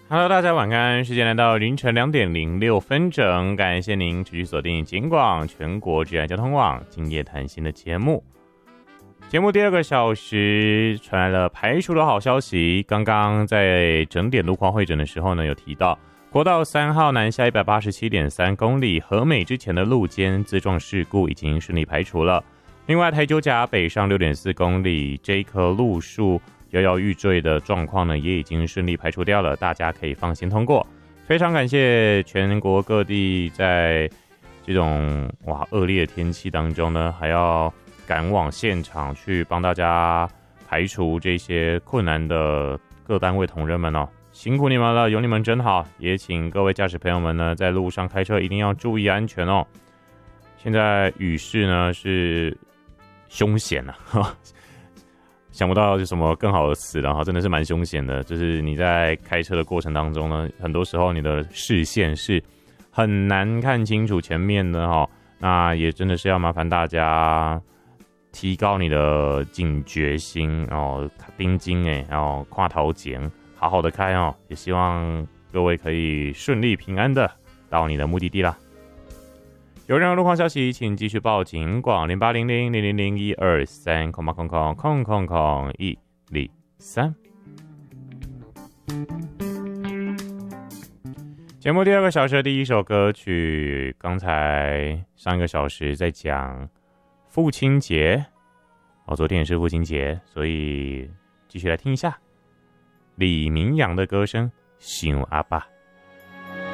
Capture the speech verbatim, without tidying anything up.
Hello， 大家晚安，时间来到凌晨两点零六分整，感谢您持续锁定警广全国治安交通网今夜谈心的节目。节目第二个小时传来了排除的好消息，刚刚在整点路况会诊的时候呢，有提到国道三号南下 一百八十七点三 公里和美之前的路肩自撞事故已经顺利排除了。另外台九甲北上 六点四 公里这一棵路树摇摇欲坠的状况呢，也已经顺利排除掉了，大家可以放心通过。非常感谢全国各地在这种哇恶劣的天气当中呢，还要赶往现场去帮大家排除这些困难的各单位同仁们哦，辛苦你们了，有你们真好。也请各位驾驶朋友们呢，在路上开车一定要注意安全哦。现在雨势呢是凶险啊，想不到有什么更好的词了哈，真的是蛮凶险的。就是你在开车的过程当中呢，很多时候你的视线是很难看清楚前面的哈，那也真的是要麻烦大家提高你的警觉心哦，盯紧哎，然后跨头前好好的开哦，也希望各位可以顺利平安的到你的目的地啦。有任何路况消息，请继续报警广零八零零零零零一二三空八空空空空空一零三。节目第二个小时的第一首歌曲，刚才上一个小时在讲父亲节哦，昨天也是父亲节，所以继续来听一下李明阳的歌声《想阿爸》。